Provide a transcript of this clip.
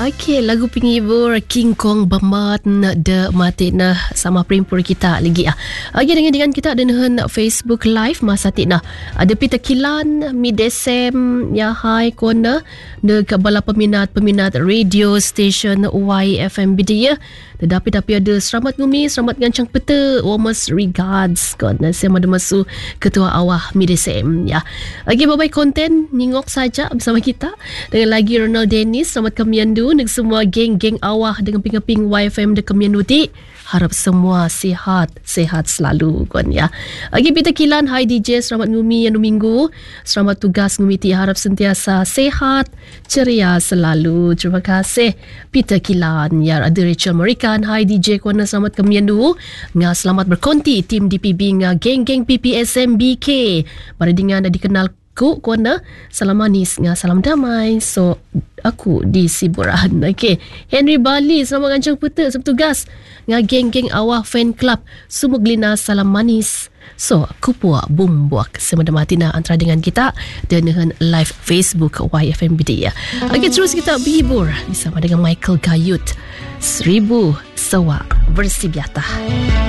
Okey, lagu penghibur King Kong Bamat de Matina sama primpur kita lagi ah. Okey, dengan kita dengan Facebook Live masa tina. Ada pita kilan midesem ya hai kona de kabala peminat radio station YFM dia. Tapi ada selamat ngumi, selamat ngancang peta, warmest regards kona saya ada masuk ketua awah midesem ya. Okey, bye-bye konten nyingok saja bersama kita dengan lagi Ronald Dennis. Selamat kamiandu dengan semua geng-geng awah dengan ping-ping YFM de kamiandu ti. Harap semua sihat selalu kan ya. Okey, pita kilan hai DJ selamat ngumi anu minggu. Selamat tugas ngumi ti, harap sentiasa sehat, ceria selalu. Terima kasih pita kilan ya. Ada Rachel Marikan hai DJ kuana selamat kamiandu. Nga selamat berkonti tim DPB nga geng-geng PPSMBK. Pada dengan dikenal ku kuana salam manis nga salam damai. So aku di Siburan. Okey, Henry Bali selamat ngancang peta sepetugas nga geng-geng awah fan club Sumuglina salam manis. So aku puak bumbuak semada-matina antara dengan kita dan dengan live Facebook YFM Bidia. Okey, terus kita berhibur bersama dengan Michael Gayut. 1000 Sawa Versi Biata.